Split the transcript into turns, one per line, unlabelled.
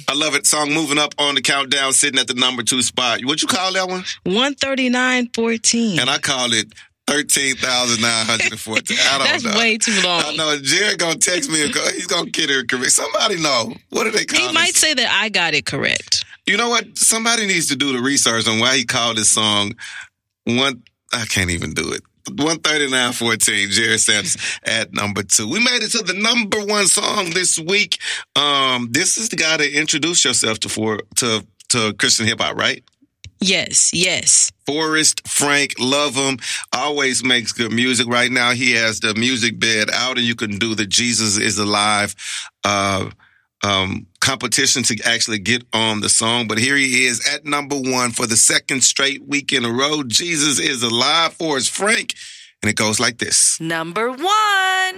I love it. Song moving up on the countdown, sitting at the number 2 spot. What you call that one?
139.14.
And I call it 13,914. I don't know.
That's way too long.
I know Jared gonna text me. He's gonna get it correct. Somebody know. What do they call it?
He might say that I got it correct.
You know what? Somebody needs to do the research on why he called this song I can't even do it. 139.14, Jared Sanders at number 2. We made it to the number 1 song this week. This is the guy that introduced yourself to Christian hip hop, right?
Yes.
Forrest Frank, love him. Always makes good music. Right now, he has the music bed out, and you can do the Jesus is Alive competition to actually get on the song. But here he is at number 1 for the second straight week in a row. Jesus is Alive, Forrest Frank. And it goes like this.
Number 1.